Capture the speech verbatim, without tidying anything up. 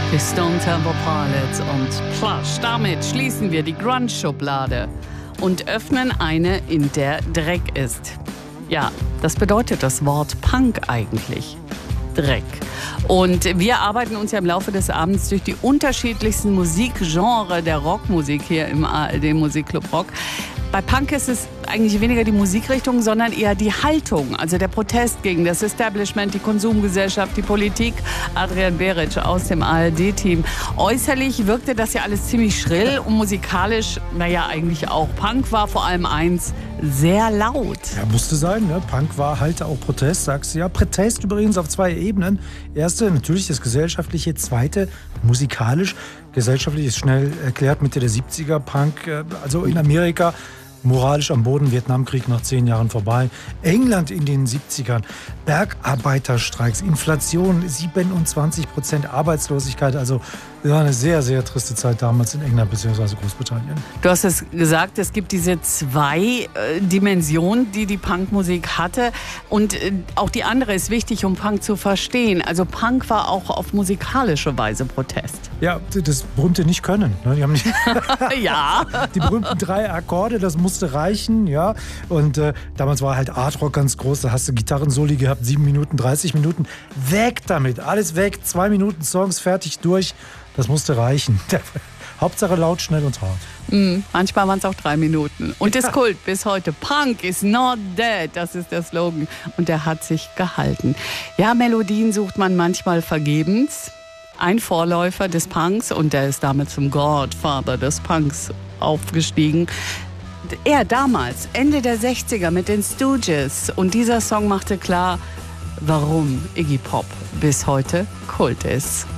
Die Stone Temple Pilots und Plush. Damit schließen wir die Grunge-Schublade und öffnen eine, in der Dreck ist. Ja, das bedeutet das Wort Punk eigentlich. Dreck. Und wir arbeiten uns ja im Laufe des Abends durch die unterschiedlichsten Musikgenres der Rockmusik hier im A R D Musikclub Rock. Bei Punk ist es eigentlich weniger die Musikrichtung, sondern eher die Haltung, also der Protest gegen das Establishment, die Konsumgesellschaft, die Politik. Adrian Beric aus dem A R D-Team. Äußerlich wirkte das ja alles ziemlich schrill und musikalisch, naja, eigentlich auch. Punk war vor allem eins, sehr laut. Ja, musste sein, ne? Punk war halt auch Protest, sagst du ja. Protest übrigens auf zwei Ebenen. Erste, natürlich das Gesellschaftliche. Zweite, musikalisch. Gesellschaftlich ist schnell erklärt, Mitte der siebziger, Punk, also in Amerika, moralisch am Boden, Vietnamkrieg nach zehn Jahren vorbei. England in den siebzigern, Bergarbeiterstreiks, Inflation, siebenundzwanzig Prozent Arbeitslosigkeit. Also das war eine sehr, sehr triste Zeit damals in England bzw. Großbritannien. Du hast es gesagt, es gibt diese zwei äh, Dimensionen, die die Punkmusik hatte. Und äh, auch die andere ist wichtig, um Punk zu verstehen. Also Punk war auch auf musikalische Weise Protest. Ja, das berühmte Nicht-Können. Ne? Die haben nicht ja. Die berühmten drei Akkorde, das musste reichen. Ja? Und äh, damals war halt Art-Rock ganz groß. Da hast du Gitarrensoli gehabt, sieben Minuten, dreißig Minuten. Weg damit, alles weg. Zwei Minuten Songs, fertig, durch. Das musste reichen. Hauptsache laut, schnell und hart. Mm, manchmal waren es auch drei Minuten. Und ist Kult bis heute. Punk is not dead, das ist der Slogan. Und der hat sich gehalten. Ja, Melodien sucht man manchmal vergebens. Ein Vorläufer des Punks, und der ist damit zum Godfather des Punks aufgestiegen. Er damals, Ende der sechziger mit den Stooges. Und dieser Song machte klar, warum Iggy Pop bis heute Kult ist.